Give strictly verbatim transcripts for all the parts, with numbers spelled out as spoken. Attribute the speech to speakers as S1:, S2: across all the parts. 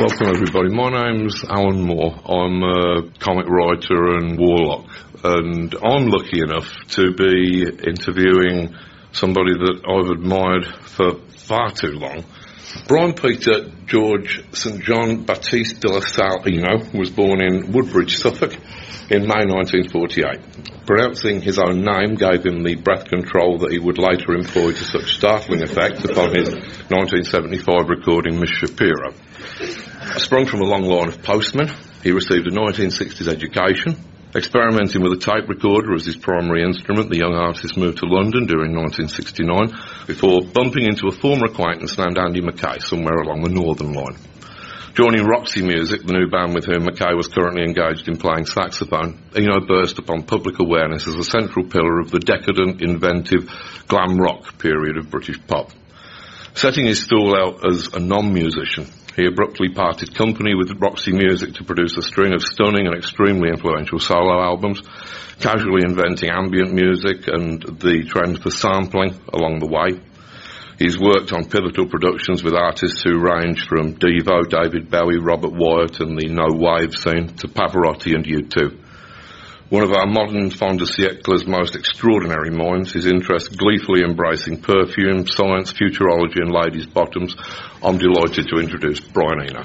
S1: Welcome everybody, my name's Alan Moore. I'm a comic writer and warlock, and I'm lucky enough to be interviewing somebody that I've admired for far too long. Brian Peter George Saint John Baptiste de la Salle Eno was born in Woodbridge, Suffolk in May nineteen forty-eight. Pronouncing his own name gave him the breath control that he would later employ to such startling effect upon his nineteen seventy-five recording Miss Shapiro. Sprung from a long line of postmen, he received a nineteen sixties education. Experimenting with a tape recorder as his primary instrument, the young artist moved to London during nineteen sixty-nine before bumping into a former acquaintance named Andy Mackay somewhere along the Northern Line. Joining Roxy Music, the new band with whom Mackay was currently engaged in playing saxophone, Eno burst upon public awareness as a central pillar of the decadent, inventive, glam rock period of British pop. Setting his stall out as a non-musician, he abruptly parted company with Roxy Music to produce a string of stunning and extremely influential solo albums, casually inventing ambient music and the trend for sampling along the way. He's worked on pivotal productions with artists who range from Devo, David Bowie, Robert Wyatt and the No Wave scene to Pavarotti and U two. One of our modern fin de siècle's most extraordinary minds, his interest gleefully embracing perfume, science, futurology and ladies' bottoms, I'm delighted to introduce Brian Eno.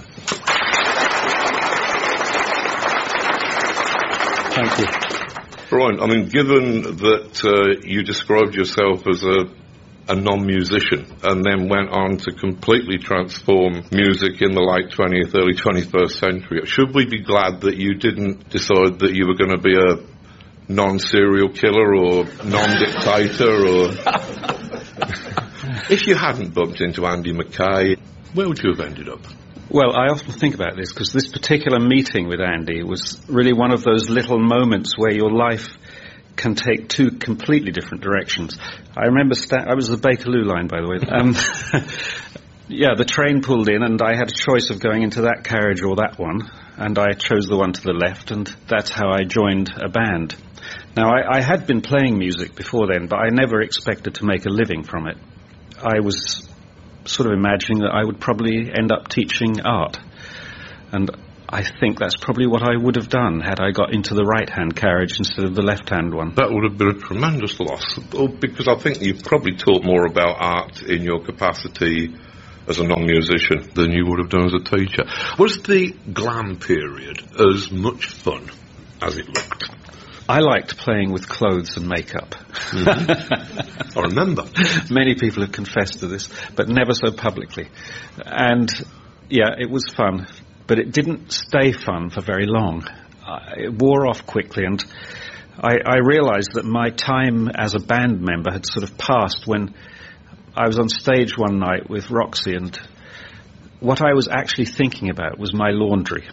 S2: Thank you.
S1: Brian, I mean, given that uh, you described yourself as a a non-musician and then went on to completely transform music in the late twentieth, early twenty-first century, should we be glad that you didn't decide that you were going to be a non-serial killer or non-dictator? Or if you hadn't bumped into Andy Mackay, where would you have ended up?
S2: Well, I often think about this because this particular meeting with Andy was really one of those little moments where your life can take two completely different directions. I remember, sta- I was the Bakerloo line, by the way. Um, yeah, the train pulled in and I had a choice of going into that carriage or that one, and I chose the one to the left, and that's how I joined a band. Now, I, I had been playing music before then, but I never expected to make a living from it. I was sort of imagining that I would probably end up teaching art, and I think that's probably what I would have done had I got into the right-hand carriage instead of the left-hand one.
S1: That would have been a tremendous loss, because I think you've probably taught more about art in your capacity as a non-musician than you would have done as a teacher. Was the glam period as much fun as it looked?
S2: I liked playing with clothes and makeup.
S1: Mm-hmm. I remember.
S2: Many people have confessed to this, but never so publicly. And, yeah, it was fun. But it didn't stay fun for very long. Uh, it wore off quickly, and I, I realized that my time as a band member had sort of passed when I was on stage one night with Roxy, and what I was actually thinking about was my laundry.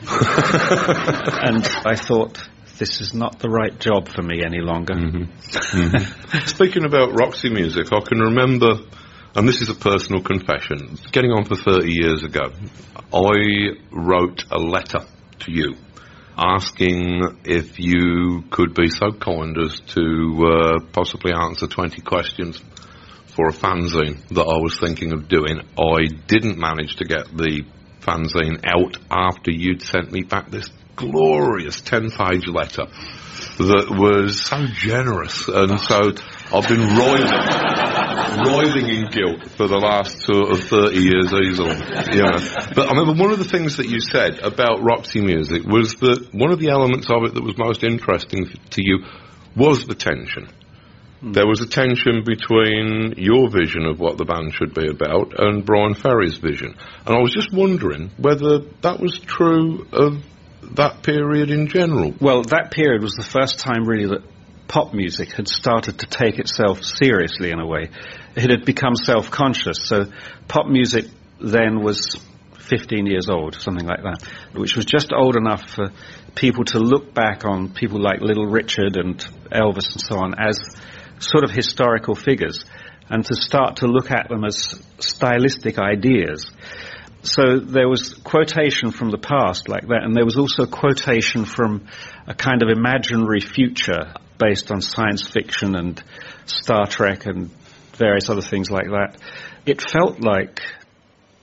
S2: And I thought, this is not the right job for me any longer.
S1: Mm-hmm. Mm-hmm. Speaking about Roxy Music, I can remember, and this is a personal confession, getting on for thirty years ago, I wrote a letter to you asking if you could be so kind as to uh, possibly answer twenty questions for a fanzine that I was thinking of doing. I didn't manage to get the fanzine out after you'd sent me back this glorious ten-page letter that was so generous, and so I've been roiling, roiling in guilt for the last sort of thirty years easily. You know. But I remember one of the things that you said about Roxy Music was that one of the elements of it that was most interesting to you was the tension. Mm. There was a tension between your vision of what the band should be about and Brian Ferry's vision. And I was just wondering whether that was true of that period in general.
S2: Well, that period was the first time really that pop music had started to take itself seriously in a way. It had become self-conscious, so pop music then was fifteen years old, something like that, which was just old enough for people to look back on people like Little Richard and Elvis and so on as sort of historical figures, and to start to look at them as stylistic ideas. So there was quotation from the past like that, and there was also quotation from a kind of imaginary future based on science fiction and Star Trek and various other things like that. It felt like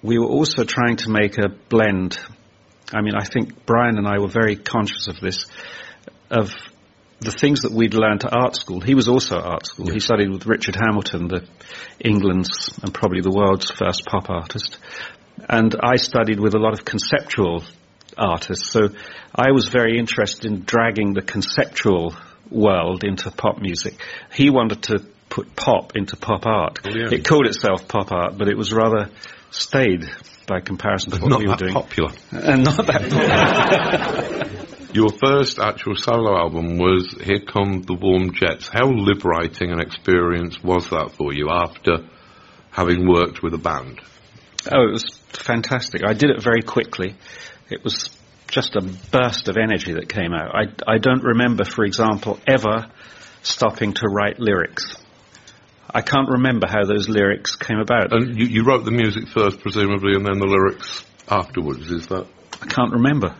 S2: we were also trying to make a blend. I mean, I think Brian and I were very conscious of this, of the things that we'd learned at art school. He was also at art school. Yes. He studied with Richard Hamilton, the England's and probably the world's first pop artist. And I studied with a lot of conceptual artists. So I was very interested in dragging the conceptual world into pop music. He wanted to put pop into pop art. Oh, yeah. It called itself pop art, but it was rather staid by comparison to
S1: but
S2: what we were
S1: doing.
S2: Not
S1: that popular.
S2: And not that popular.
S1: Your first actual solo album was Here Come the Warm Jets. How liberating an experience was that for you after having worked with a band?
S2: Oh, it was fantastic. I did it very quickly. It was just a burst of energy that came out. I, I don't remember, for example, ever stopping to write lyrics. I can't remember how those lyrics came about.
S1: And you, you wrote the music first, presumably, and then the lyrics afterwards, is that?
S2: I can't remember.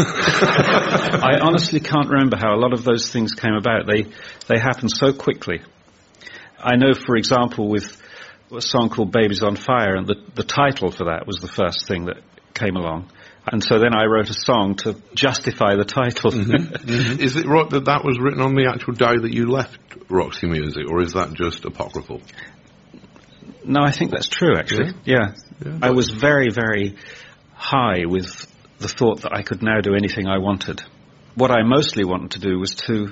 S2: I honestly can't remember how a lot of those things came about. They they happened so quickly. I know, for example, with a song called Babies on Fire, and the, the title for that was the first thing that came along. And so then I wrote a song to justify the title.
S1: Mm-hmm. Mm-hmm. Is it right that that was written on the actual day that you left Roxy Music, or is that just apocryphal?
S2: No, I think that's true, actually. Yeah. yeah. yeah I was very, very high with the thought that I could now do anything I wanted. What I mostly wanted to do was to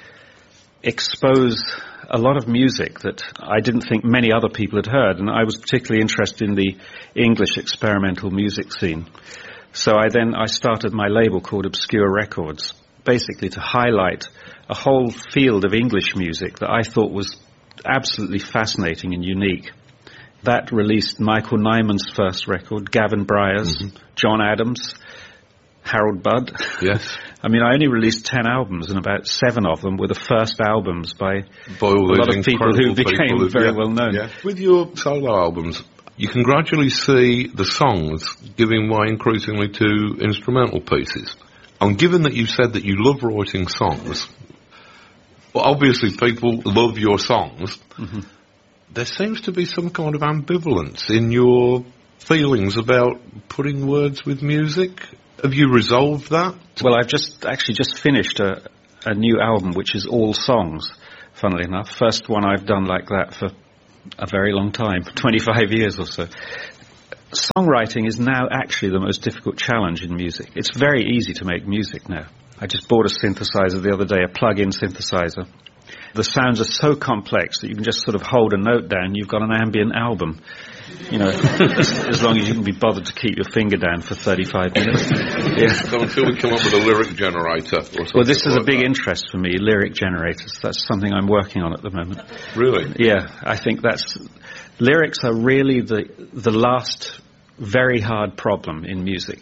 S2: expose a lot of music that I didn't think many other people had heard, and I was particularly interested in the English experimental music scene. So I then I started my label called Obscure Records, basically to highlight a whole field of English music that I thought was absolutely fascinating and unique. That released Michael Nyman's first record, Gavin Bryars, mm-hmm. John Adams, Harold Budd.
S1: Yes.
S2: I mean, I only released ten albums, and about seven of them were the first albums by,
S1: by all
S2: a lot of people who became
S1: people
S2: very
S1: yeah,
S2: well known.
S1: Yeah. With your solo albums, you can gradually see the songs giving way increasingly to instrumental pieces. And given that you said that you love writing songs, well, obviously people love your songs. Mm-hmm. There seems to be some kind of ambivalence in your feelings about putting words with music. Have you resolved that?
S2: Well, I've just actually just finished a, a new album, which is all songs, funnily enough. First one I've done like that for a very long time, twenty-five years or so. Songwriting is now actually the most difficult challenge in music. It's very easy to make music now. I just bought a synthesizer the other day, a plug-in synthesizer. The sounds are so complex that you can just sort of hold a note down, you've got an ambient album. You know, as, as long as you can be bothered to keep your finger down for thirty-five minutes. Yeah.
S1: So until we come up with a lyric generator or something.
S2: Well, this is
S1: like
S2: a big
S1: that.
S2: interest for me, lyric generators. That's something I'm working on at the moment.
S1: Really?
S2: Yeah, I think that's... Lyrics are really the the last very hard problem in music.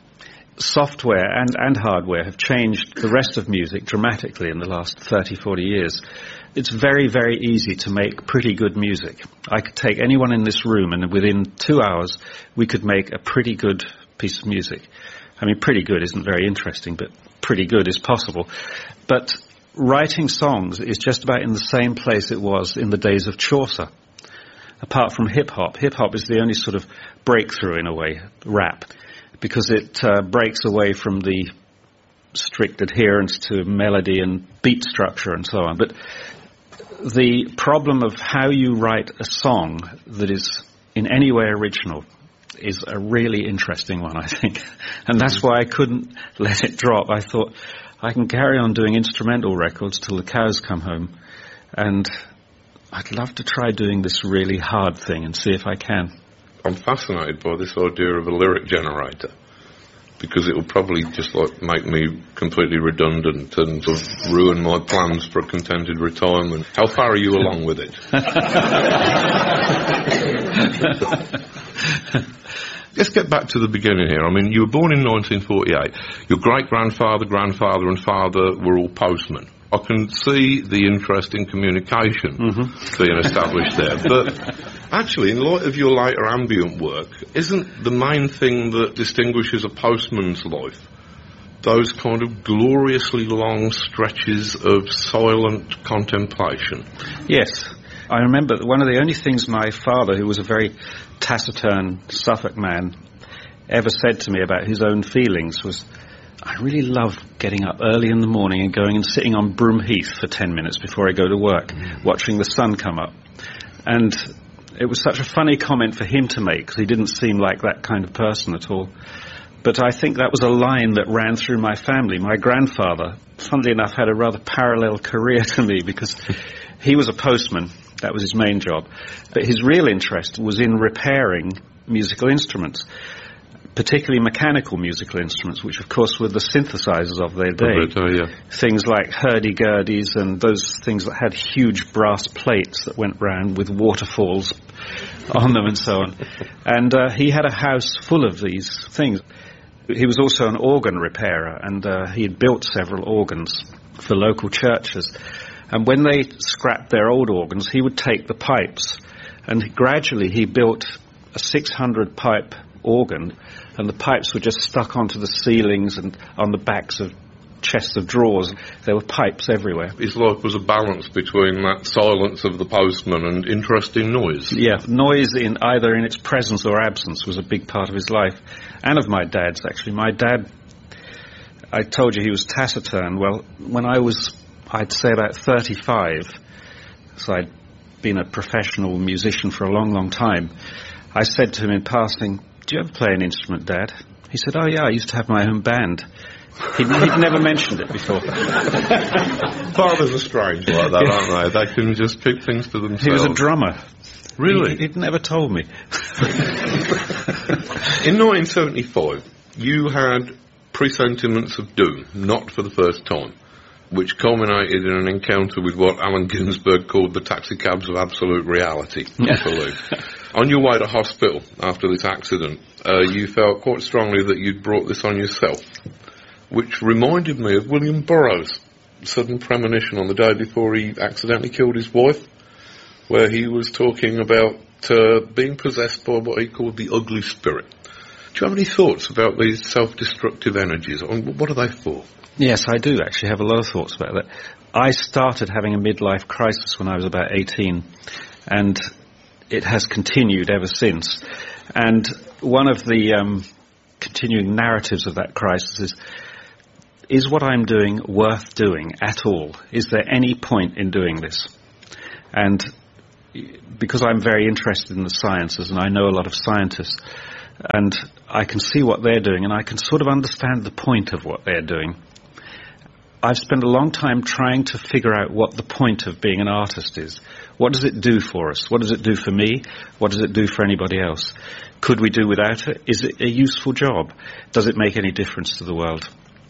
S2: Software and, and hardware have changed the rest of music dramatically in the last thirty, forty years. It's very, very easy to make pretty good music. I could take anyone in this room and within two hours we could make a pretty good piece of music. I mean, pretty good isn't very interesting, but pretty good is possible. But writing songs is just about in the same place it was in the days of Chaucer. Apart from hip-hop, hip-hop is the only sort of breakthrough in a way, rap, because it uh, breaks away from the strict adherence to melody and beat structure and so on. But the problem of how you write a song that is in any way original is a really interesting one, I think. And that's why I couldn't let it drop. I thought, I can carry on doing instrumental records till the cows come home, and I'd love to try doing this really hard thing and see if I can.
S1: I'm fascinated by this idea of a lyric generator, because it will probably just like make me completely redundant and sort of ruin my plans for a contented retirement. How far are you along with it? Let's get back to the beginning here. I mean, you were born in nineteen forty-eight. Your great-grandfather, grandfather and father were all postmen. I can see the interest in communication mm-hmm. being established there. But actually, in light of your later ambient work, isn't the main thing that distinguishes a postman's life those kind of gloriously long stretches of silent contemplation?
S2: Yes. I remember one of the only things my father, who was a very taciturn Suffolk man ever said to me about his own feelings was, I really love getting up early in the morning and going and sitting on Broom Heath for ten minutes before I go to work, mm. watching the sun come up. And it was such a funny comment for him to make, because he didn't seem like that kind of person at all. But I think that was a line that ran through my family. My grandfather, funnily enough, had a rather parallel career to me, because he was a postman. That was his main job. But his real interest was in repairing musical instruments, particularly mechanical musical instruments, which of course were the synthesizers of their day.
S1: Oh, yeah.
S2: Things like hurdy-gurdies and those things that had huge brass plates that went round with waterfalls on them and so on. And uh, he had a house full of these things. He was also an organ repairer, and uh, he had built several organs for local churches. And when they scrapped their old organs, he would take the pipes, and gradually he built a six hundred pipe organ, and the pipes were just stuck onto the ceilings and on the backs of chests of drawers. There were pipes everywhere.
S1: His life was a balance between that silence of the postman and interesting noise.
S2: Yeah, noise in either in its presence or absence was a big part of his life, and of my dad's, actually. My dad, I told you he was taciturn. Well, when I was, I'd say about thirty-five, so I'd been a professional musician for a long, long time, I said to him in passing, "Do you ever play an instrument, Dad?" He said, "Oh, yeah, I used to have my own band." He'd, he'd never mentioned it before.
S1: Fathers are strange like that, aren't they? They can just keep things to themselves.
S2: He was a drummer.
S1: Really?
S2: He, he'd never told me.
S1: In nineteen seventy-five, you had presentiments of doom, not for the first time, which culminated in an encounter with what Allen Ginsberg called the taxicabs of absolute reality, I believe. On your way to hospital after this accident, uh, you felt quite strongly that you'd brought this on yourself, which reminded me of William Burroughs' sudden premonition on the day before he accidentally killed his wife, where he was talking about uh, being possessed by what he called the ugly spirit. Do you have any thoughts about these self-destructive energies? What are they for?
S2: Yes, I do actually have a lot of thoughts about that. I started having a midlife crisis when I was about eighteen, and it has continued ever since. And one of the um, continuing narratives of that crisis is, is what I'm doing worth doing at all? Is there any point in doing this? And because I'm very interested in the sciences, and I know a lot of scientists, and I can see what they're doing, and I can sort of understand the point of what they're doing, I've spent a long time trying to figure out what the point of being an artist is. What does it do for us? What does it do for me? What does it do for anybody else? Could we do without it? Is it a useful job? Does it make any difference to the world?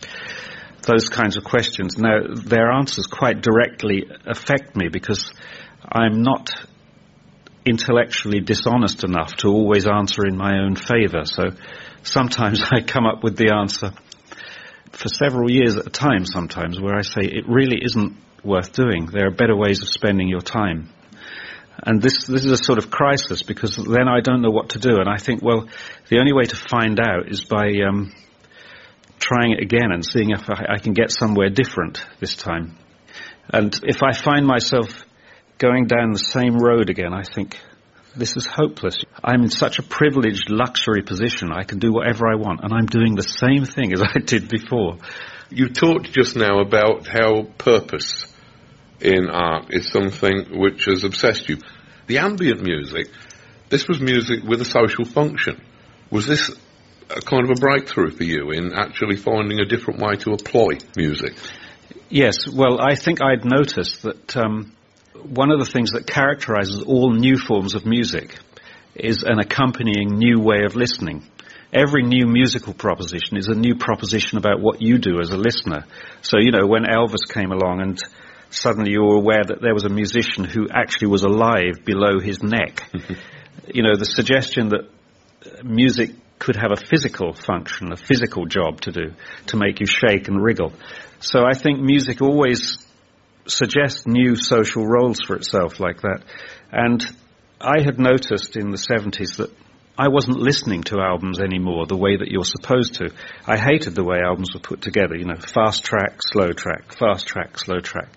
S2: Those kinds of questions. Now, their answers quite directly affect me, because I'm not intellectually dishonest enough to always answer in my own favour. So sometimes I come up with the answer for several years at a time sometimes, where I say it really isn't worth doing. There are better ways of spending your time. And this this is a sort of crisis, because then I don't know what to do. And I think, well, the only way to find out is by um, trying it again and seeing if I, I can get somewhere different this time. And if I find myself going down the same road again, I think, this is hopeless. I'm in such a privileged luxury position. I can do whatever I want, and I'm doing the same thing as I did before.
S1: You talked just now about how purpose in art is something which has obsessed you. The ambient music, this was music with a social function. Was this a kind of a breakthrough for you in actually finding a different way to apply music?
S2: Yes, well, I think I'd noticed that um, one of the things that characterizes all new forms of music is an accompanying new way of listening. Every new musical proposition is a new proposition about what you do as a listener. So, you know, when Elvis came along and suddenly you were aware that there was a musician who actually was alive below his neck, you know, the suggestion that music could have a physical function, a physical job to do, to make you shake and wriggle. So I think music always suggests new social roles for itself like that. And I had noticed in the seventies that I wasn't listening to albums anymore the way that you're supposed to. I hated the way albums were put together, you know, fast track, slow track, fast track, slow track.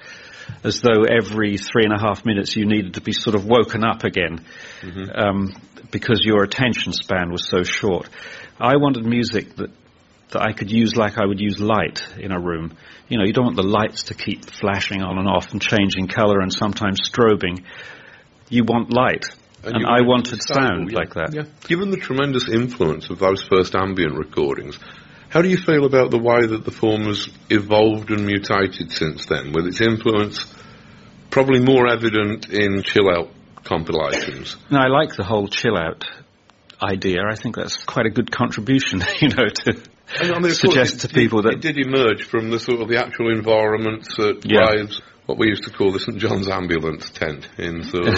S2: as though every three and a half minutes you needed to be sort of woken up again, mm-hmm. um, because your attention span was so short. I wanted music that that I could use like I would use light in a room. You know, you don't want the lights to keep flashing on and off and changing colour and sometimes strobing. You want light. And, and I wanted sound yeah. like that.
S1: Yeah. Given the tremendous influence of those first ambient recordings, how do you feel about the way that the form has evolved and mutated since then, with its influence probably more evident in chill-out compilations?
S2: No, I like the whole chill-out idea. I think that's quite a good contribution, you know, to and, I mean, suggest
S1: it,
S2: to people
S1: it,
S2: that...
S1: It did emerge from the sort of the actual environments at yeah. raves, what we used to call the St John's ambulance tent in sort of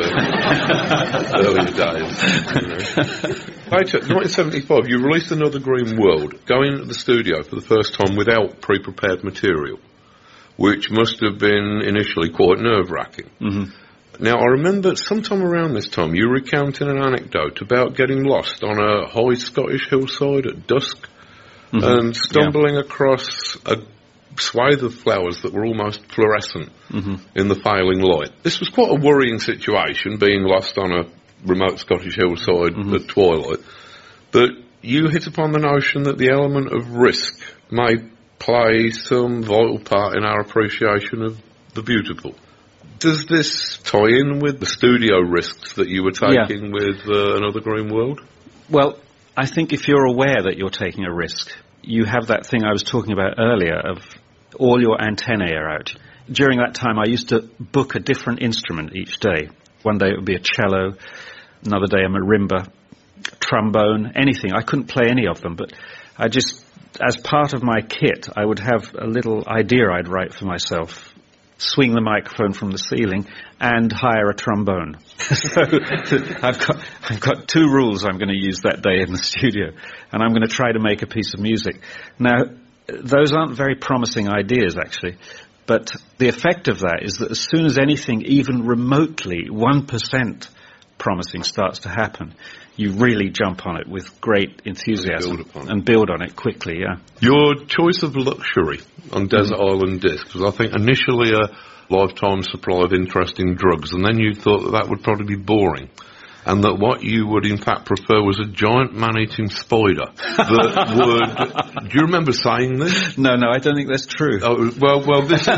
S1: uh, earlier days. You know. Later, nineteen seventy-five, you released Another Green World, going into the studio for the first time without pre-prepared material, which must have been initially quite nerve-wracking. Mm-hmm. Now, I remember sometime around this time you recounting an anecdote about getting lost on a high Scottish hillside at dusk, mm-hmm. and stumbling yeah. across a swathe of flowers that were almost fluorescent mm-hmm. in the failing light. This was quite a worrying situation, being lost on a remote Scottish hillside mm-hmm. at twilight, but you hit upon the notion that the element of risk may play some vital part in our appreciation of the beautiful. Does this tie in with the studio risks that you were taking yeah. with uh, Another Green World?
S2: Well, I think if you're aware that you're taking a risk, you have that thing I was talking about earlier of all your antennae are out. During that time, I used to book a different instrument each day. One day it would be a cello, another day a marimba, trombone, anything. I couldn't play any of them, but I just, as part of my kit, I would have a little idea I'd write for myself, swing the microphone from the ceiling, and hire a trombone. So I've got I've got two rules I'm going to use that day in the studio, and I'm going to try to make a piece of music. Now, those aren't very promising ideas, actually, but the effect of that is that as soon as anything even remotely one percent promising starts to happen, you really jump on it with great enthusiasm and build, and build on it quickly, yeah.
S1: Your choice of luxury on Desert mm. Island Discs was, I think, initially a lifetime supply of interesting drugs, and then you thought that that would probably be boring, and that what you would in fact prefer was a giant man-eating spider that would... Do you remember saying this?
S2: No, no, I don't think that's true.
S1: Oh, well, well, this is...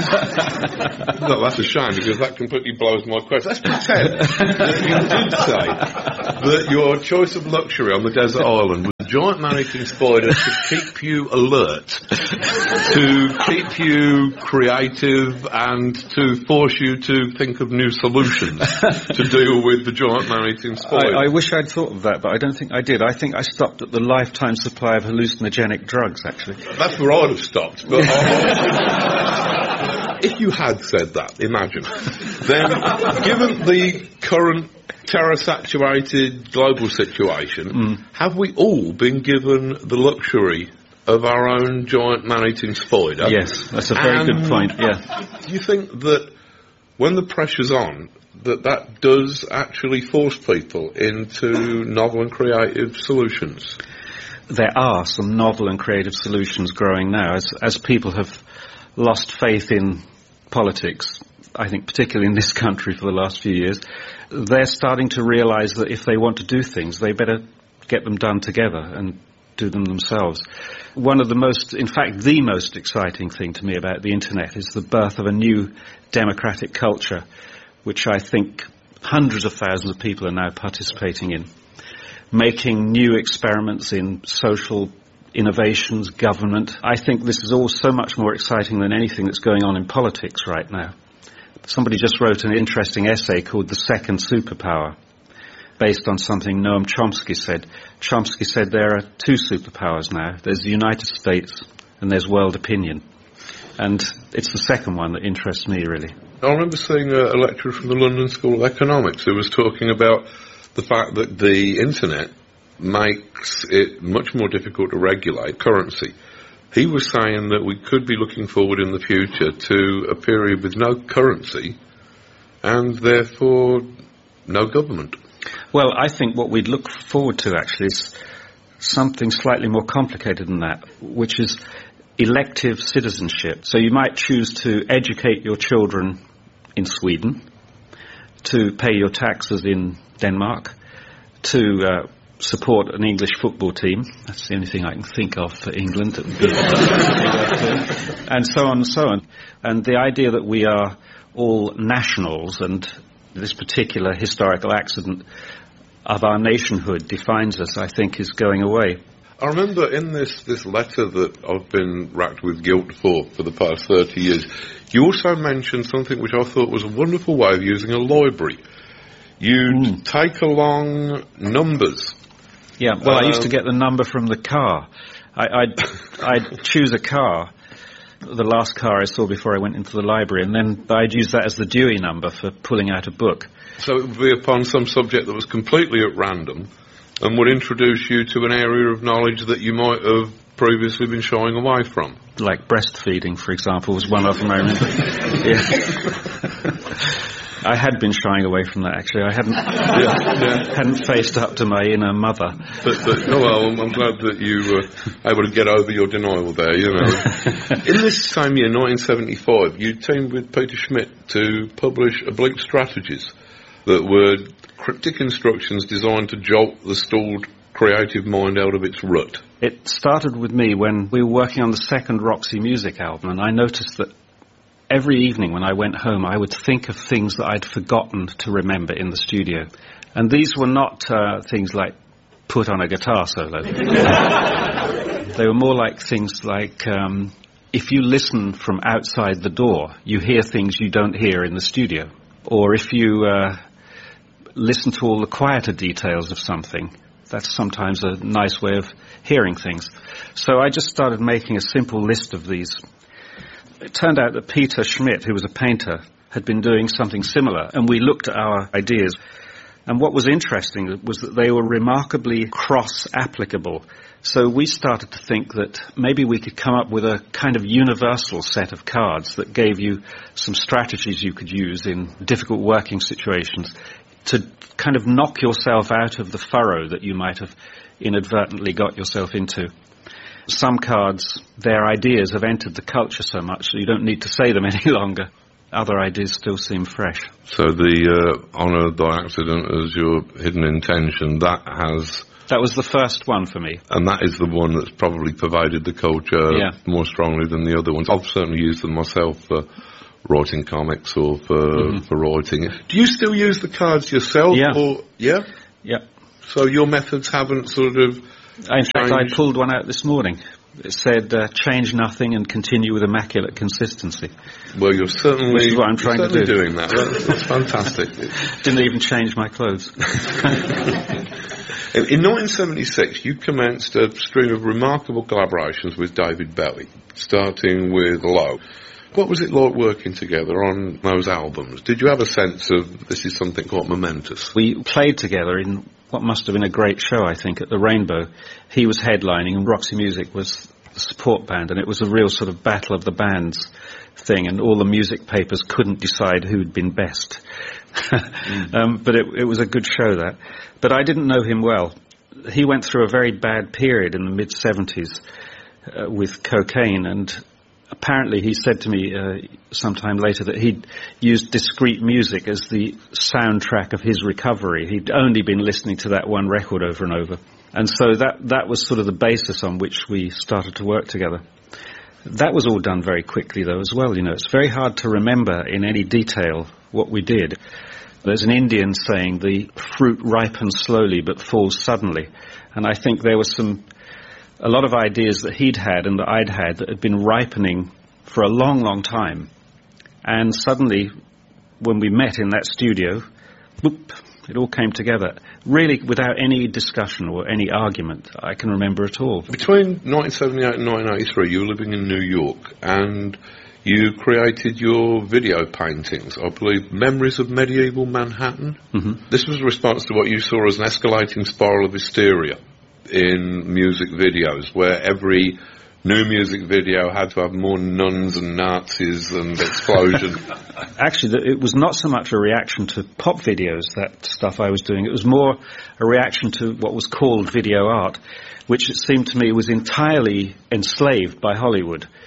S1: No, that's a shame, because that completely blows my question. Let's pretend that you did say that your choice of luxury on the desert island was a giant man-eating spider to keep you alert, to keep you creative, and to force you to think of new solutions to deal with the giant man-eating
S2: I, I wish I'd thought of that, but I don't think I did. I think I stopped at the lifetime supply of hallucinogenic drugs, actually.
S1: That's where I'd have stopped. But I, if you had said that, imagine, then given the current terror-saturated global situation, mm. have we all been given the luxury of our own giant man-eating spider?
S2: Yes, that's a very and good point, yeah.
S1: Do you think that when the pressure's on, that that does actually force people into novel and creative solutions?
S2: There are some novel and creative solutions growing now. As, as people have lost faith in politics, I think particularly in this country for the last few years, they're starting to realize that if they want to do things, they better get them done together and do them themselves. One of the most, in fact, the most exciting thing to me about the internet is the birth of a new democratic culture, which I think hundreds of thousands of people are now participating in, making new experiments in social innovations, government. I think this is all so much more exciting than anything that's going on in politics right now. Somebody just wrote an interesting essay called The Second Superpower, based on something Noam Chomsky said. Chomsky said there are two superpowers now. There's the United States and there's world opinion. And it's the second one that interests me, really.
S1: I remember seeing a, a lecturer from the London School of Economics who was talking about the fact that the internet makes it much more difficult to regulate currency. He was saying that we could be looking forward in the future to a period with no currency and therefore no government.
S2: Well, I think what we'd look forward to actually is something slightly more complicated than that, which is elective citizenship. So you might choose to educate your children in Sweden, to pay your taxes in Denmark, to uh, support an English football team. That's the only thing I can think of for England. That would be and so on and so on. And the idea that we are all nationals and this particular historical accident of our nationhood defines us, I think, is going away.
S1: I remember in this, this letter that I've been racked with guilt for for the past thirty years, you also mentioned something which I thought was a wonderful way of using a library. You'd mm. take along numbers.
S2: Yeah, well, um, I used to get the number from the car. I, I'd, I'd choose a car, the last car I saw before I went into the library, and then I'd use that as the Dewey number for pulling out a book.
S1: So it would be upon some subject that was completely at random and would introduce you to an area of knowledge that you might have previously been shying away from.
S2: Like breastfeeding, for example, was one of them, I remember. Yeah. I had been shying away from that, actually. I hadn't yeah, yeah. hadn't faced up to my inner mother.
S1: But, but oh well, I'm, I'm glad that you were able to get over your denial there, you know. In this same year, nineteen seventy-five, you teamed with Peter Schmidt to publish Oblique Strategies that were cryptic instructions designed to jolt the stalled creative mind out of its rut.
S2: It started with me when we were working on the second Roxy Music album, and I noticed that every evening when I went home, I would think of things that I'd forgotten to remember in the studio. And these were not uh, things like put on a guitar solo. They were more like things like, um, if you listen from outside the door, you hear things you don't hear in the studio. Or if you uh, listen to all the quieter details of something, that's sometimes a nice way of hearing things. So I just started making a simple list of these. It turned out that Peter Schmidt, who was a painter, had been doing something similar, and we looked at our ideas. And what was interesting was that they were remarkably cross-applicable. So we started to think that maybe we could come up with a kind of universal set of cards that gave you some strategies you could use in difficult working situations to kind of knock yourself out of the furrow that you might have inadvertently got yourself into. Some cards, their ideas have entered the culture so much that you don't need to say them any longer. Other ideas still seem fresh.
S1: So the uh, honour by accident as your hidden intention, that has...
S2: That was the first one for me.
S1: And that is the one that's probably pervaded the culture yeah. more strongly than the other ones. I've certainly used them myself for writing comics or for, mm-hmm. for writing. Do you still use the cards yourself?
S2: Yeah.
S1: Or, yeah?
S2: Yeah.
S1: So your methods haven't sort of...
S2: In fact, I pulled one out this morning. It said, uh, change nothing and continue with immaculate consistency.
S1: Well, you're certainly,
S2: Which is what I'm trying to do.
S1: doing that. That's, that's fantastic.
S2: Didn't even change my clothes.
S1: in, in nineteen seventy-six, you commenced a string of remarkable collaborations with David Bowie, starting with Low. What was it like working together on those albums? Did you have a sense of this is something quite momentous?
S2: We played together in what must have been a great show, I think, at the Rainbow. He was headlining and Roxy Music was the support band, and it was a real sort of battle of the bands thing, and all the music papers couldn't decide who'd been best. mm. um, but it, it was a good show, that. But I didn't know him well. He went through a very bad period in the mid-seventies uh, with cocaine, and apparently he said to me uh, sometime later that he'd used discrete music as the soundtrack of his recovery. He'd only been listening to that one record over and over. And so that, that was sort of the basis on which we started to work together. That was all done very quickly, though, as well. You know, it's very hard to remember in any detail what we did. There's an Indian saying, the fruit ripens slowly but falls suddenly. And I think there was some... a lot of ideas that he'd had and that I'd had that had been ripening for a long, long time. And suddenly, when we met in that studio, whoop, it all came together. Really, without any discussion or any argument, I can remember it all.
S1: Between nineteen seventy-eight and nineteen eighty-three, you were living in New York, and you created your video paintings, I believe, Memories of Medieval Manhattan.
S2: Mm-hmm.
S1: This was a response to what you saw as an escalating spiral of hysteria in music videos, where every new music video had to have more nuns and Nazis and explosion.
S2: Actually, it was not so much a reaction to pop videos, that stuff I was doing. It was more a reaction to what was called video art, which it seemed to me was entirely enslaved by Hollywood.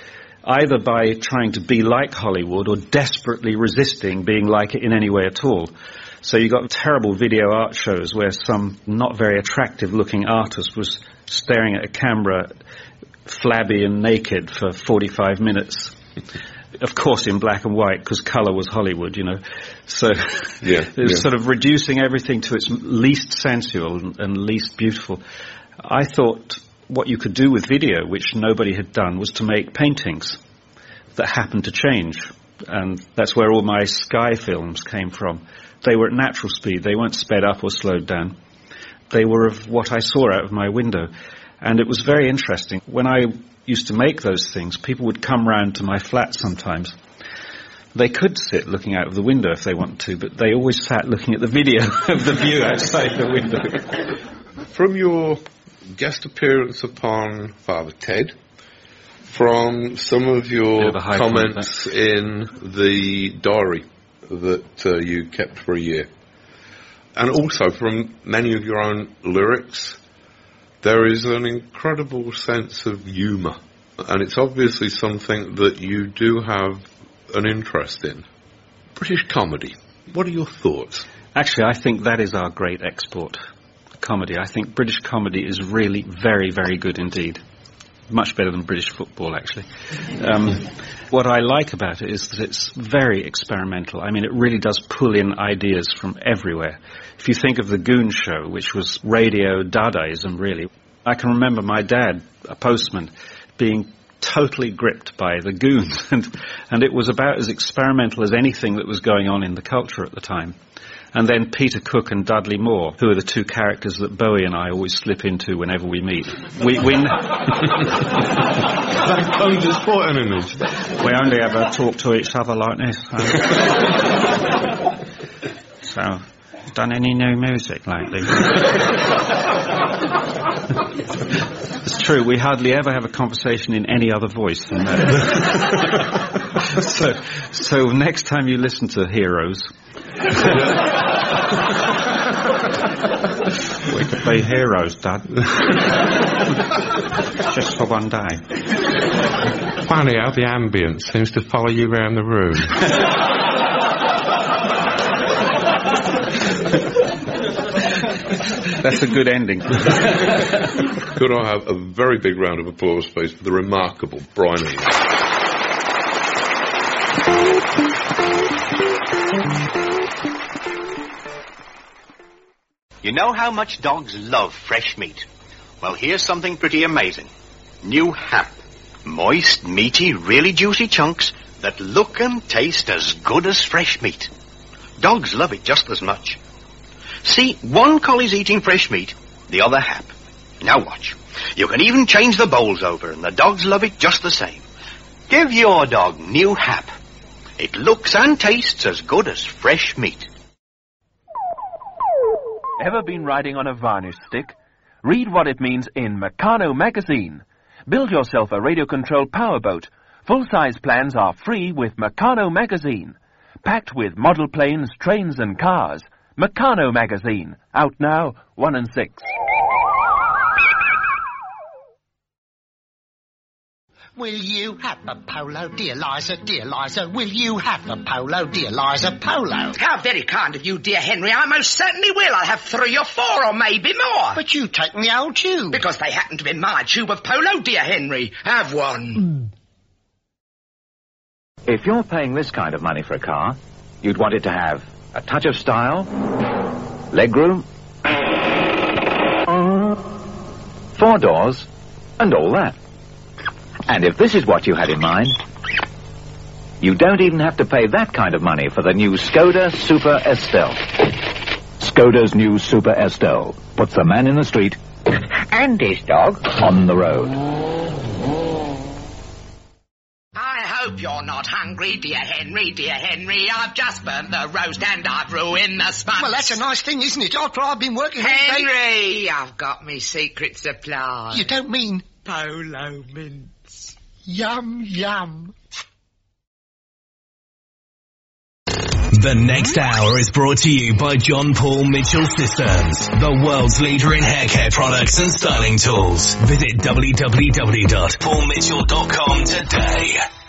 S2: either by trying to be like Hollywood or desperately resisting being like it in any way at all. So you got terrible video art shows where some not very attractive looking artist was staring at a camera flabby and naked for forty-five minutes. Of course in black and white, because colour was Hollywood, you know. So
S1: yeah,
S2: it was
S1: yeah.
S2: sort of reducing everything to its least sensual and, and least beautiful. I thought what you could do with video, which nobody had done, was to make paintings that happened to change. And that's where all my sky films came from. They were at natural speed. They weren't sped up or slowed down. They were of what I saw out of my window. And it was very interesting. When I used to make those things, people would come round to my flat sometimes. They could sit looking out of the window if they wanted to, but they always sat looking at the video of the view outside the window.
S1: From your guest appearance upon Father Ted, from some of your comments point, in the diary that uh, you kept for a year, and also from many of your own lyrics, there is an incredible sense of humour, and it's obviously something that you do have an interest in. British comedy, what are your thoughts?
S2: Actually, I think that is our great export, comedy. I think British comedy is really very, very good indeed. Much better than British football, actually. Um, what I like about it is that it's very experimental. I mean, it really does pull in ideas from everywhere. If you think of the Goon Show, which was radio Dadaism, really. I can remember my dad, a postman, being totally gripped by the Goons, and, and it was about as experimental as anything that was going on in the culture at the time. And then Peter Cook and Dudley Moore, who are the two characters that Bowie and I always slip into whenever we meet. We we, n- we only ever talk to each other like this. So, so done any new music lately? It's true, we hardly ever have a conversation in any other voice than that. so, so next time you listen to Heroes, we could be heroes, Dad. Just for one day.
S1: Funny how the ambience seems to follow you around the room.
S2: That's a good ending.
S1: Could I have a very big round of applause, please, for the remarkable Brian Eno.
S3: You know how much dogs love fresh meat? Well, here's something pretty amazing. New Hap. Moist, meaty, really juicy chunks that look and taste as good as fresh meat. Dogs love it just as much. See, one collie's eating fresh meat, the other Hap. Now watch. You can even change the bowls over, and the dogs love it just the same. Give your dog New Hap. It looks and tastes as good as fresh meat.
S4: Ever been riding on a varnish stick? Read what it means in Meccano magazine. Build yourself a radio-controlled powerboat. Full-size plans are free with Meccano magazine. Packed with model planes, trains and cars. Meccano magazine. Out now, one and six.
S5: Will you have a polo, dear Liza, dear Liza? Will you have a polo, dear Liza, polo?
S6: How very kind of you, dear Henry. I most certainly will. I'll have three or four or maybe more.
S5: But you take the old tube.
S6: Because they happen to be my tube of polo, dear Henry. Have one.
S7: If you're paying this kind of money for a car, you'd want it to have a touch of style, legroom, four doors, and all that. And if this is what you had in mind, you don't even have to pay that kind of money for the new Skoda Super Estelle. Skoda's new Super Estelle puts the man in the street
S6: and his dog
S7: on the road.
S6: I hope you're not hungry, dear Henry, dear Henry. I've just burnt the roast and I've ruined the sponge.
S5: Well, that's a nice thing, isn't it? After I've been working...
S6: Henry, all day. I've got me secret supply.
S5: You don't mean...
S6: Polo mints.
S5: Yum, yum.
S8: The next hour is brought to you by John Paul Mitchell Systems, the world's leader in hair care products and styling tools. Visit w w w dot paul mitchell dot com today.